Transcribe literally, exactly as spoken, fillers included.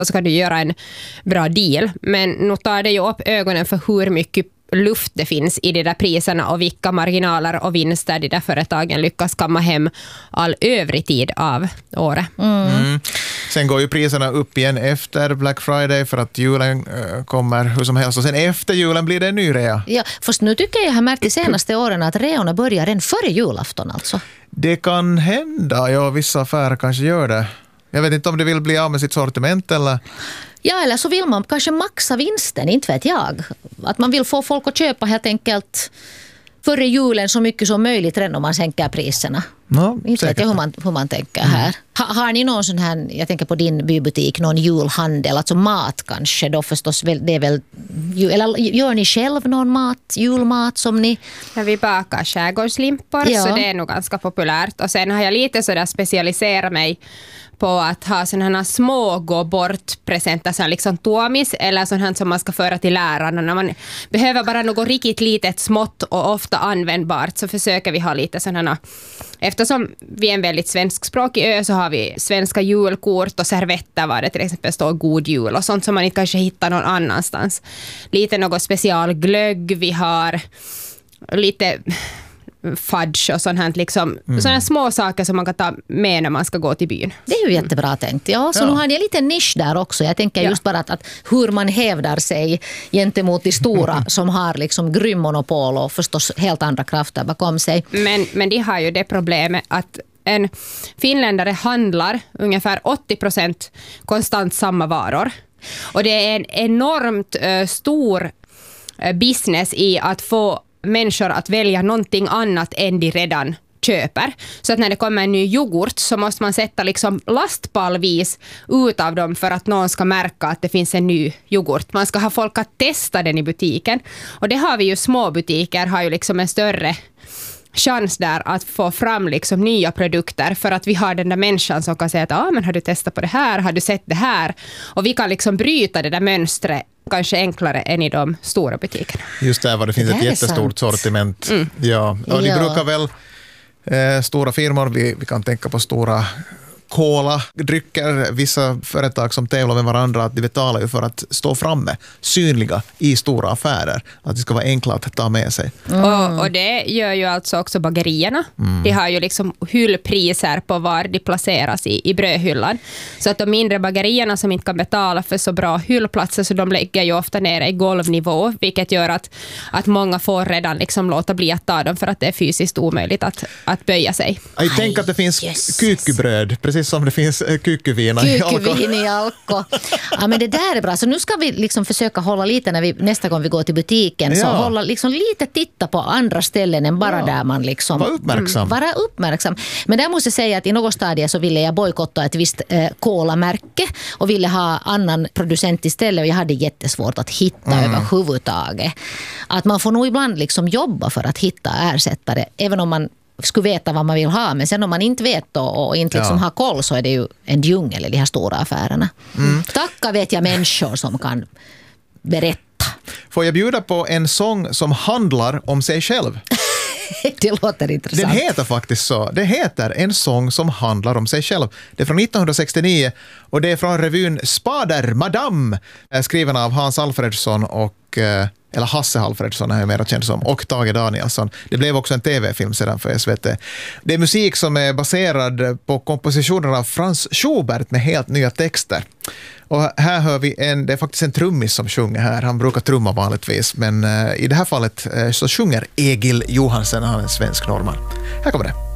och så kan du göra en bra deal. Men nu tar det ju upp ögonen för hur mycket luft det finns i de där priserna och vilka marginaler och vinster de där företagen lyckas kamma hem all övrig tid av året. Mm. Mm. Sen går ju priserna upp igen efter Black Friday för att julen äh, kommer hur som helst och sen efter julen blir det en ny rea. Ja, först nu tycker jag har märkt de senaste åren att reorna börjar redan före julafton alltså. Det kan hända, ja vissa affärer kanske gör det. Jag vet inte om det vill bli av med sitt sortiment eller... Ja, eller så vill man kanske maxa vinsten, inte vet jag. Att man vill få folk att köpa helt enkelt före julen så mycket som möjligt redan om man sänker priserna. No, inte vet jag hur man, hur man tänker här. Mm. Ha, har ni någon sån här, jag tänker på din bybutik, någon julhandel, alltså mat kanske då förstås, det är väl, eller gör ni själv någon mat, julmat som ni... Ja, vi bakar skärgårdslimpor, ja. Så det är nog ganska populärt. Och sen har jag lite sådär specialiserat mig på att ha sådana här små gå bort presenter som liksom tuomis eller sådant här som man ska föra till lärarna. När man behöver bara något riktigt litet, smått och ofta användbart så försöker vi ha lite sådana. Eftersom vi är en väldigt svenskspråkig ö så har vi svenska julkort och servetter var det till exempel står god jul och sånt som man inte kanske hittar någon annanstans. Lite något special glögg vi har, lite... fudge och sånt här, liksom, mm. sådana små saker som man kan ta med när man ska gå till byn. Det är ju jättebra tänkt. Ja, så ja. Nu har ni en liten nisch där också. Jag tänker just ja. bara att, att hur man hävdar sig gentemot de stora som har liksom grym monopol och förstås helt andra krafter bakom sig. Men, men de har ju det problemet att en finländare handlar ungefär åttio procent konstant samma varor. Och det är en enormt uh, stor uh, business i att få människor att välja någonting annat än de redan köper. Så att när det kommer en ny yoghurt så måste man sätta liksom lastpallvis ut av dem för att någon ska märka att det finns en ny yoghurt. Man ska ha folk att testa den i butiken. Och det har vi ju, små butiker har ju liksom en större chans där att få fram liksom nya produkter för att vi har den där människan som kan säga att ah, men har du testat på det här, har du sett det här? Och vi kan liksom bryta det där mönstret kanske enklare än i de stora butikerna. Just där var det finns det ett jättestort sant. sortiment. Mm. Ja, och ja. de brukar väl eh, stora firmor, vi, vi kan tänka på stora cola, drycker, vissa företag som tävlar med varandra att de betalar ju för att stå framme, synliga i stora affärer. Att det ska vara enkelt att ta med sig. Mm. Och, och det gör ju alltså också bagerierna. Mm. De har ju liksom hyllpriser på var de placeras i, i brödhyllan. Så att de mindre bagerierna som inte kan betala för så bra hyllplatser så de lägger ju ofta ner i golvnivå, vilket gör att, att många får redan liksom låta bli att ta dem för att det är fysiskt omöjligt att, att böja sig. Jag tänker att det finns yes. kyckebröd, precis som det finns kykevina i alko. Kykevin i alko. Ja, men det där är bra. Så nu ska vi liksom försöka hålla lite när vi nästa gång vi går till butiken. Ja. Så hålla liksom lite titta på andra ställen än bara ja. där man liksom... Var uppmärksam. Mm, vara uppmärksam. Men där måste jag säga att i något stadie så ville jag bojkotta ett visst eh, kolamärke och ville ha annan producent istället och jag hade jättesvårt att hitta mm. överhuvudtaget. Att man får nog ibland liksom jobba för att hitta ersättare, även om man skulle veta vad man vill ha, men sen om man inte vet och, och inte liksom ja. har koll så är det ju en djungel i de här stora affärerna. Mm. Tacka vet jag människor som kan berätta. Får jag bjuda på en sång som handlar om sig själv? Det låter intressant. Den heter faktiskt så. Det heter En sång som handlar om sig själv. Det är från nittonhundrasextionio och det är från revyn Spader Madame, skriven av Hans Alfredsson och eller Hasse Alfredsson är jag mer känd som, och Tage Danielsson. Det blev också en tv-film sedan för S V T. Det är musik som är baserad på kompositioner av Franz Schubert med helt nya texter. Och här hör vi en, det är faktiskt en trummis som sjunger här. Han brukar trumma vanligtvis, men uh, i det här fallet uh, så sjunger Egil Johansen, han är en svensk norrman. Här kommer det.